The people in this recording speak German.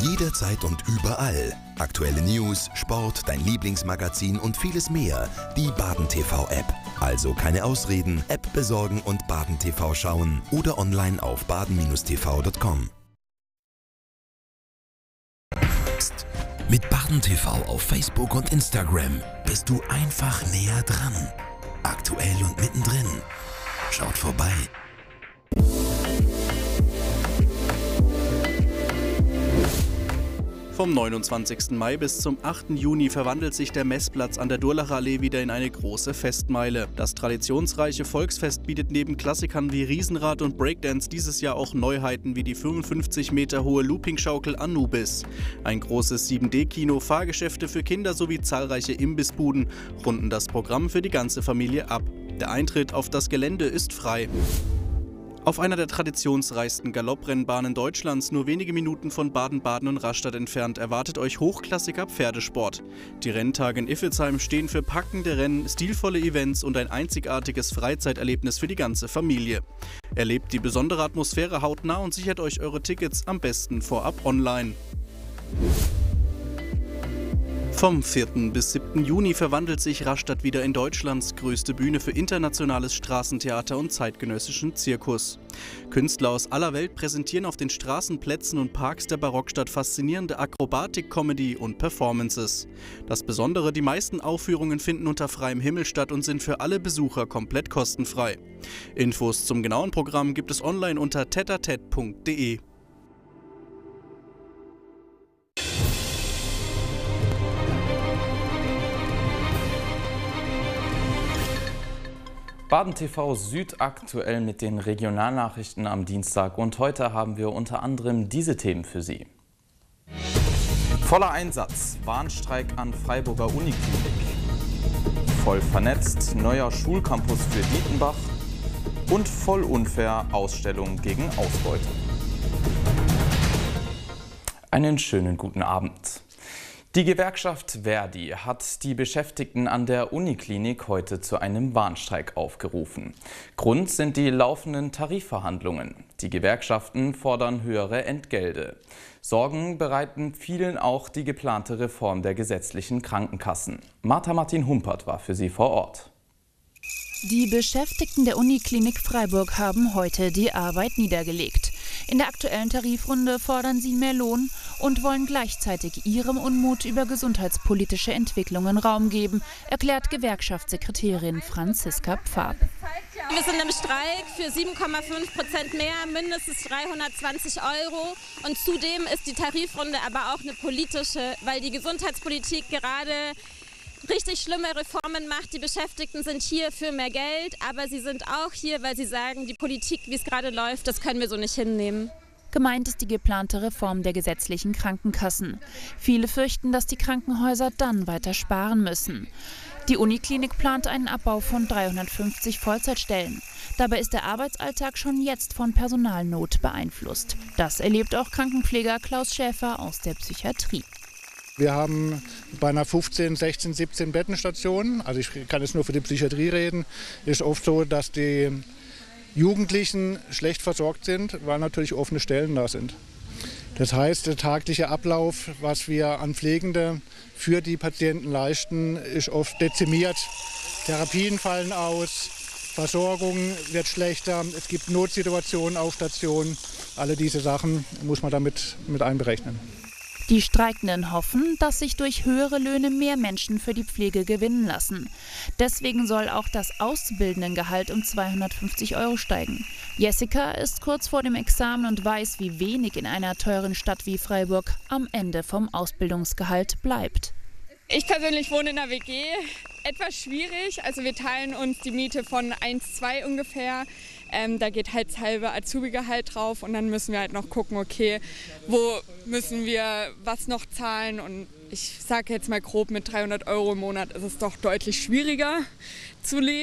Jederzeit und überall. Aktuelle News, Sport, dein Lieblingsmagazin und vieles mehr. Die BadenTV-App. Also keine Ausreden, App besorgen und BadenTV schauen oder online auf baden-tv.com. Mit BadenTV auf Facebook und Instagram bist du einfach näher dran. Aktuell und mittendrin. Schaut vorbei. Vom 29. Mai bis zum 8. Juni verwandelt sich der Messplatz an der Durlacher Allee wieder in eine große Festmeile. Das traditionsreiche Volksfest bietet neben Klassikern wie Riesenrad und Breakdance dieses Jahr auch Neuheiten wie die 55 Meter hohe Loopingschaukel Anubis. Ein großes 7D-Kino, Fahrgeschäfte für Kinder sowie zahlreiche Imbissbuden runden das Programm für die ganze Familie ab. Der Eintritt auf das Gelände ist frei. Auf einer der traditionsreichsten Galopprennbahnen Deutschlands, nur wenige Minuten von Baden-Baden und Rastatt entfernt, erwartet euch hochklassiger Pferdesport. Die Renntage in Iffelsheim stehen für packende Rennen, stilvolle Events und ein einzigartiges Freizeiterlebnis für die ganze Familie. Erlebt die besondere Atmosphäre hautnah und sichert euch eure Tickets am besten vorab online. Vom 4. bis 7. Juni verwandelt sich Rastatt wieder in Deutschlands größte Bühne für internationales Straßentheater und zeitgenössischen Zirkus. Künstler aus aller Welt präsentieren auf den Straßenplätzen und Parks der Barockstadt faszinierende Akrobatik, Comedy und Performances. Das Besondere, die meisten Aufführungen finden unter freiem Himmel statt und sind für alle Besucher komplett kostenfrei. Infos zum genauen Programm gibt es online unter tetatet.de. BadenTV Süd aktuell mit den Regionalnachrichten am Dienstag und heute haben wir unter anderem diese Themen für Sie. Voller Einsatz, Warnstreik an Freiburger Uniklinik. Voll vernetzt, neuer Schulcampus für Dietenbach und voll unfair, Ausstellung gegen Ausbeutung. Einen schönen guten Abend. Die Gewerkschaft ver.di hat die Beschäftigten an der Uniklinik heute zu einem Warnstreik aufgerufen. Grund sind die laufenden Tarifverhandlungen. Die Gewerkschaften fordern höhere Entgelte. Sorgen bereiten vielen auch die geplante Reform der gesetzlichen Krankenkassen. Martha Martin-Humpert war für Sie vor Ort. Die Beschäftigten der Uniklinik Freiburg haben heute die Arbeit niedergelegt. In der aktuellen Tarifrunde fordern sie mehr Lohn und wollen gleichzeitig ihrem Unmut über gesundheitspolitische Entwicklungen Raum geben, erklärt Gewerkschaftssekretärin Franziska Pfab. Wir sind im Streik für 7,5% mehr, mindestens 320 €. Und zudem ist die Tarifrunde aber auch eine politische, weil die Gesundheitspolitik gerade richtig schlimme Reformen macht. Die Beschäftigten sind hier für mehr Geld, aber sie sind auch hier, weil sie sagen, die Politik, wie es gerade läuft, das können wir so nicht hinnehmen. Gemeint ist die geplante Reform der gesetzlichen Krankenkassen. Viele fürchten, dass die Krankenhäuser dann weiter sparen müssen. Die Uniklinik plant einen Abbau von 350 Vollzeitstellen. Dabei ist der Arbeitsalltag schon jetzt von Personalnot beeinflusst. Das erlebt auch Krankenpfleger Klaus Schäfer aus der Psychiatrie. Wir haben bei einer 15, 16, 17 Bettenstation, also ich kann jetzt nur für die Psychiatrie reden, ist oft so, dass die Jugendlichen schlecht versorgt sind, weil natürlich offene Stellen da sind. Das heißt, der tagliche Ablauf, was wir an Pflegende für die Patienten leisten, ist oft dezimiert. Therapien fallen aus, Versorgung wird schlechter, es gibt Notsituationen auf Stationen. Alle diese Sachen muss man damit mit einberechnen. Die Streikenden hoffen, dass sich durch höhere Löhne mehr Menschen für die Pflege gewinnen lassen. Deswegen soll auch das Auszubildendengehalt um 250 € steigen. Jessica ist kurz vor dem Examen und weiß, wie wenig in einer teuren Stadt wie Freiburg am Ende vom Ausbildungsgehalt bleibt. Ich persönlich wohne in einer WG, etwas schwierig. Also wir teilen uns die Miete von 1,2 ungefähr. Da geht halt das halbe Azubi-Gehalt drauf und dann müssen wir halt noch gucken, okay, wo müssen wir was noch zahlen. Und ich sage jetzt mal grob, mit 300 € im Monat ist es doch deutlich schwieriger zu leben.